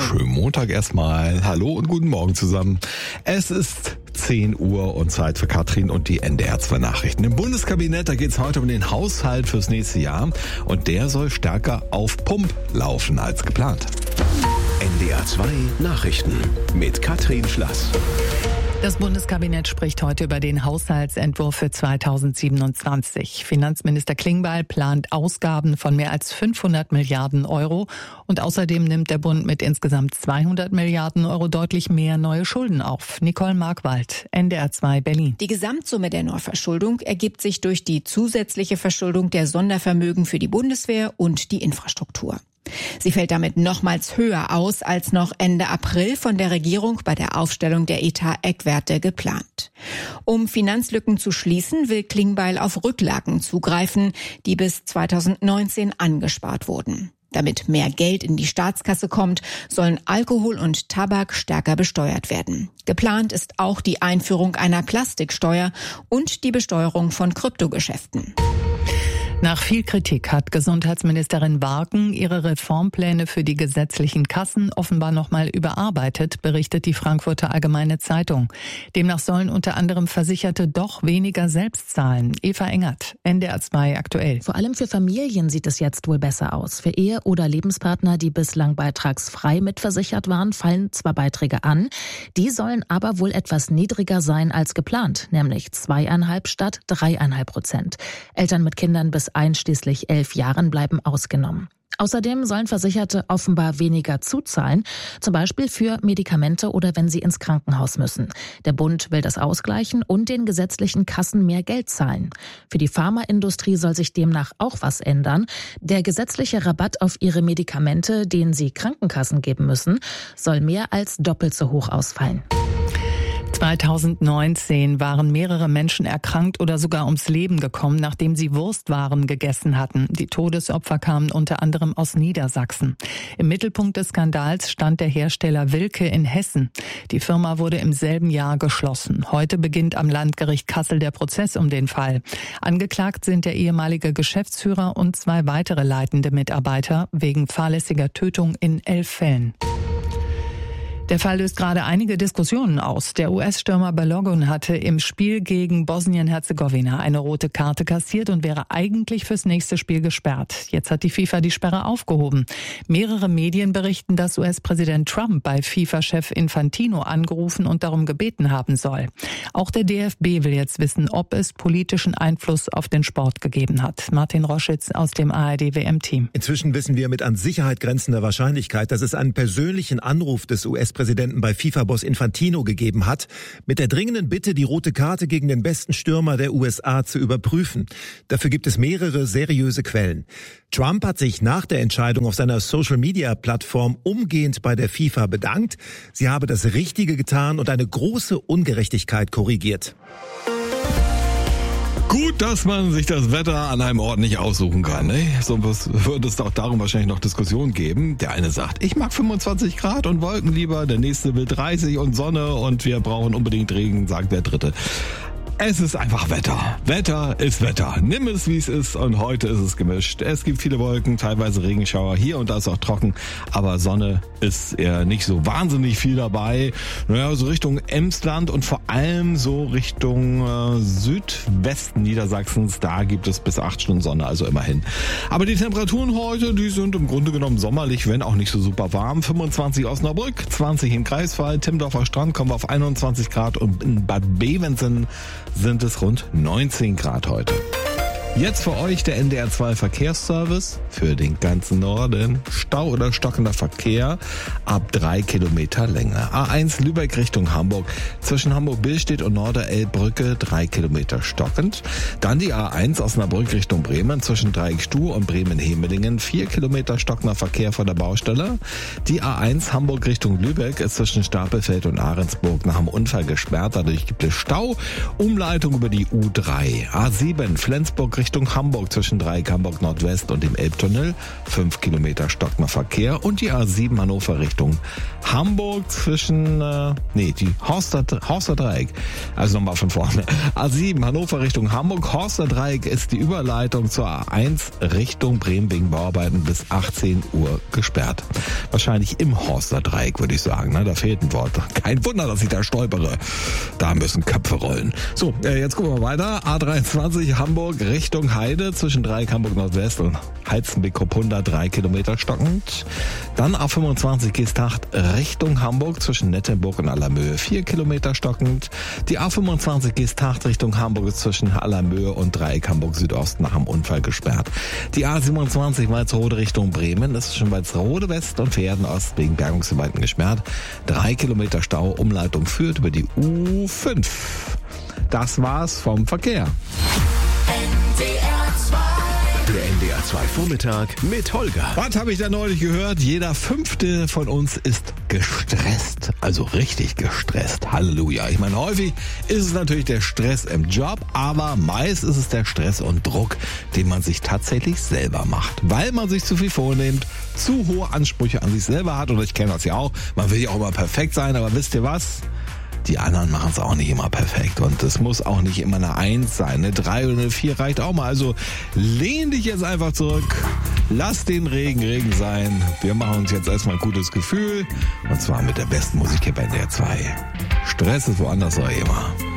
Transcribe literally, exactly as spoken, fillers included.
Schönen Montag erstmal. Hallo und guten Morgen zusammen. Es ist zehn Uhr und Zeit für Katrin und die N D R zwei Nachrichten. Im Bundeskabinett, da geht es heute um den Haushalt fürs nächste Jahr und der soll stärker auf Pump laufen als geplant. N D R zwei Nachrichten mit Katrin Schlass. Das Bundeskabinett spricht heute über den Haushaltsentwurf für zweitausendsiebenundzwanzig. Finanzminister Klingbeil plant Ausgaben von mehr als fünfhundert Milliarden Euro und außerdem nimmt der Bund mit insgesamt zweihundert Milliarden Euro deutlich mehr neue Schulden auf. Nicole Markwald, N D R zwei Berlin. Die Gesamtsumme der Neuverschuldung ergibt sich durch die zusätzliche Verschuldung der Sondervermögen für die Bundeswehr und die Infrastruktur. Sie fällt damit nochmals höher aus als noch Ende April von der Regierung bei der Aufstellung der Etat-Eckwerte geplant. Um Finanzlücken zu schließen, will Klingbeil auf Rücklagen zugreifen, die bis zweitausendneunzehn angespart wurden. Damit mehr Geld in die Staatskasse kommt, sollen Alkohol und Tabak stärker besteuert werden. Geplant ist auch die Einführung einer Plastiksteuer und die Besteuerung von Kryptogeschäften. Nach viel Kritik hat Gesundheitsministerin Warken ihre Reformpläne für die gesetzlichen Kassen offenbar nochmal überarbeitet, berichtet die Frankfurter Allgemeine Zeitung. Demnach sollen unter anderem Versicherte doch weniger selbst zahlen. Eva Engert, N D R zwei aktuell. Vor allem für Familien sieht es jetzt wohl besser aus. Für Ehe- oder Lebenspartner, die bislang beitragsfrei mitversichert waren, fallen zwar Beiträge an, die sollen aber wohl etwas niedriger sein als geplant, nämlich zweieinhalb statt dreieinhalb Prozent. Eltern mit Kindern bis einschließlich elf Jahren bleiben ausgenommen. Außerdem sollen Versicherte offenbar weniger zuzahlen, zum Beispiel für Medikamente oder wenn sie ins Krankenhaus müssen. Der Bund will das ausgleichen und den gesetzlichen Kassen mehr Geld zahlen. Für die Pharmaindustrie soll sich demnach auch was ändern. Der gesetzliche Rabatt auf ihre Medikamente, den sie Krankenkassen geben müssen, soll mehr als doppelt so hoch ausfallen. zweitausendneunzehn waren mehrere Menschen erkrankt oder sogar ums Leben gekommen, nachdem sie Wurstwaren gegessen hatten. Die Todesopfer kamen unter anderem aus Niedersachsen. Im Mittelpunkt des Skandals stand der Hersteller Wilke in Hessen. Die Firma wurde im selben Jahr geschlossen. Heute beginnt am Landgericht Kassel der Prozess um den Fall. Angeklagt sind der ehemalige Geschäftsführer und zwei weitere leitende Mitarbeiter wegen fahrlässiger Tötung in elf Fällen. Der Fall löst gerade einige Diskussionen aus. Der U S-Stürmer Balogun hatte im Spiel gegen Bosnien-Herzegowina eine rote Karte kassiert und wäre eigentlich fürs nächste Spiel gesperrt. Jetzt hat die FIFA die Sperre aufgehoben. Mehrere Medien berichten, dass U S-Präsident Trump bei FIFA-Chef Infantino angerufen und darum gebeten haben soll. Auch der D F B will jetzt wissen, ob es politischen Einfluss auf den Sport gegeben hat. Martin Roschitz aus dem A R D-W M-Team. Inzwischen wissen wir mit an Sicherheit grenzender Wahrscheinlichkeit, dass es einen persönlichen Anruf des U S Präsidenten bei FIFA-Boss Infantino gegeben hat, mit der dringenden Bitte, die rote Karte gegen den besten Stürmer der U S A zu überprüfen. Dafür gibt es mehrere seriöse Quellen. Trump hat sich nach der Entscheidung auf seiner Social-Media-Plattform umgehend bei der FIFA bedankt. Sie habe das Richtige getan und eine große Ungerechtigkeit korrigiert. Gut, dass man sich das Wetter an einem Ort nicht aussuchen kann. Ne? So wird es auch darum wahrscheinlich noch Diskussionen geben. Der eine sagt, ich mag fünfundzwanzig Grad und Wolken lieber. Der nächste will dreißig und Sonne und wir brauchen unbedingt Regen, sagt der dritte. Es ist einfach Wetter. Wetter ist Wetter. Nimm es, wie es ist, und heute ist es gemischt. Es gibt viele Wolken, teilweise Regenschauer. Hier und da ist auch trocken, aber Sonne ist eher nicht so wahnsinnig viel dabei. Naja, so Richtung Emsland und vor allem so Richtung äh, Südwesten Niedersachsens, da gibt es bis acht Stunden Sonne, also immerhin. Aber die Temperaturen heute, die sind im Grunde genommen sommerlich, wenn auch nicht so super warm. fünfundzwanzig Osnabrück, zwanzig in Greifswald, Timmendorfer Strand kommen wir auf einundzwanzig Grad und in Bad Bevensen sind es rund neunzehn Grad heute. Jetzt für euch der N D R zwei Verkehrsservice für den ganzen Norden. Stau oder stockender Verkehr ab drei Kilometer Länge. A eins Lübeck Richtung Hamburg. Zwischen Hamburg-Billstedt und Norderelbbrücke drei Kilometer stockend. Dann die A eins Osnabrück Richtung Bremen. Zwischen Dreieckstuhl und Bremen-Hemelingen vier Kilometer stockender Verkehr vor der Baustelle. Die A eins Hamburg Richtung Lübeck ist zwischen Stapelfeld und Ahrensburg nach einem Unfall gesperrt. Dadurch gibt es Stau. Umleitung über die U drei. A sieben Flensburg Richtung Richtung Hamburg zwischen Dreieck Hamburg Nordwest und dem Elbtunnel. fünf Kilometer stockender Verkehr. Und die A sieben Hannover Richtung Hamburg zwischen, äh, nee, die Horster, Horster Dreieck. Also nochmal von vorne. A sieben Hannover Richtung Hamburg. Horster Dreieck ist die Überleitung zur A eins Richtung Bremen wegen Bauarbeiten bis achtzehn Uhr gesperrt. Wahrscheinlich im Horster Dreieck, würde ich sagen. Ne? Da fehlt ein Wort. Kein Wunder, dass ich da stolpere. Da müssen Köpfe rollen. So, äh, jetzt gucken wir weiter. A dreiundzwanzig Hamburg Richtung Heide zwischen Dreieck Hamburg Nordwest und Heizenbeck-Kopunda drei Kilometer stockend. Dann A fünfundzwanzig Geesthacht Richtung Hamburg zwischen Nettenburg und Allermöhe vier Kilometer stockend. Die A fünfundzwanzig Geesthacht Richtung Hamburg ist zwischen Allermöhe und Dreieck Hamburg Südost nach einem Unfall gesperrt. Die A siebenundzwanzig Walsrode Richtung Bremen ist zwischen Walsrode West und Verden Ost wegen Bergungsarbeiten gesperrt. Drei Kilometer Stau, Umleitung führt über die U fünf. Das war's vom Verkehr. Der N D R zwei Vormittag mit Holger. Was habe ich da neulich gehört? Jeder Fünfte von uns ist gestresst. Also richtig gestresst. Halleluja. Ich meine, häufig ist es natürlich der Stress im Job, aber meist ist es der Stress und Druck, den man sich tatsächlich selber macht. Weil man sich zu viel vornimmt, zu hohe Ansprüche an sich selber hat. Und ich kenne das ja auch. Man will ja auch immer perfekt sein, aber wisst ihr was? Die anderen machen es auch nicht immer perfekt und es muss auch nicht immer eine Eins sein. Eine Drei oder eine Vier reicht auch mal. Also lehn dich jetzt einfach zurück, lass den Regen Regen sein. Wir machen uns jetzt erstmal ein gutes Gefühl und zwar mit der besten Musik hier bei N D R zwei. Stress ist woanders auch immer.